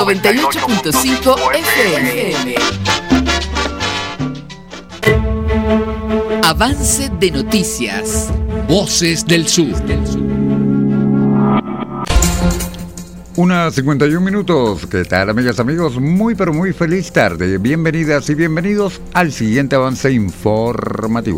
98.5 FM. Avance de noticias. Voces del Sur. 1:51. ¿Qué tal, amigas, amigos? Muy, pero muy feliz tarde. Bienvenidas y bienvenidos al siguiente avance informativo.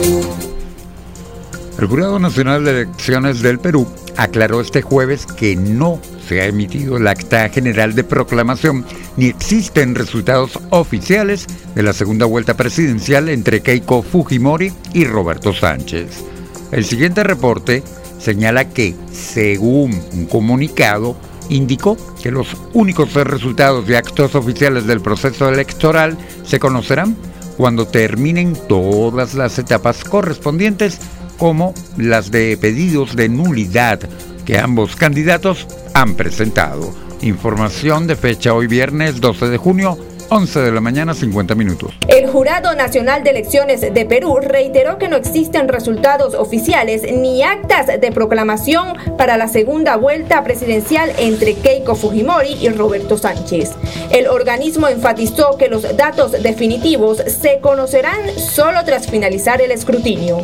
El Jurado Nacional de Elecciones del Perú aclaró este jueves que no se ha emitido el acta general de proclamación ni existen resultados oficiales de la segunda vuelta presidencial entre Keiko Fujimori y Roberto Sánchez. El siguiente reporte señala que, según un comunicado, indicó que los únicos resultados de actos oficiales del proceso electoral se conocerán cuando terminen todas las etapas correspondientes, como las de pedidos de nulidad que ambos candidatos han presentado. Información de fecha hoy viernes 12 de junio, 11 de la mañana, 50 minutos. El Jurado Nacional de Elecciones de Perú reiteró que no existen resultados oficiales ni actas de proclamación para la segunda vuelta presidencial entre Keiko Fujimori y Roberto Sánchez. El organismo enfatizó que los datos definitivos se conocerán solo tras finalizar el escrutinio.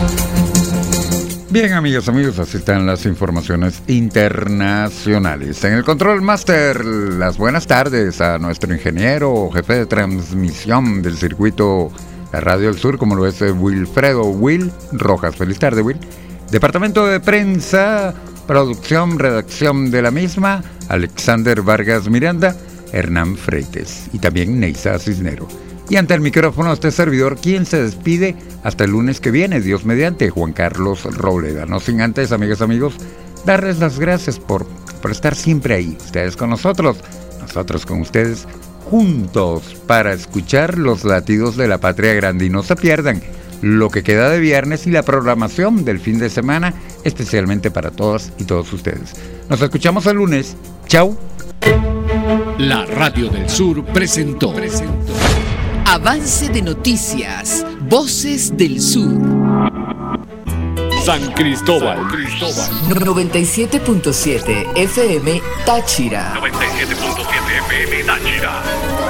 Bien, amigas, amigos, así están las informaciones internacionales. En el Control Master, las buenas tardes a nuestro ingeniero, jefe de transmisión del circuito de Radio del Sur, como lo es Wilfredo Will Rojas. Feliz tarde, Will. Departamento de Prensa, producción, redacción de la misma, Alexander Vargas Miranda, Hernán Freites y también Neisa Cisnero. Y ante el micrófono este servidor, quien se despide hasta el lunes que viene, Dios mediante, Juan Carlos Robleda. No sin antes, amigas, amigos, darles las gracias por estar siempre ahí. Ustedes con nosotros, nosotros con ustedes, juntos para escuchar los latidos de la patria grande. Y no se pierdan lo que queda de viernes y la programación del fin de semana, especialmente para todas y todos ustedes. Nos escuchamos el lunes. Chau. La Radio del Sur presentó Avance de noticias, Voces del Sur. San Cristóbal. 97.7 FM Táchira. 97.7 FM Táchira.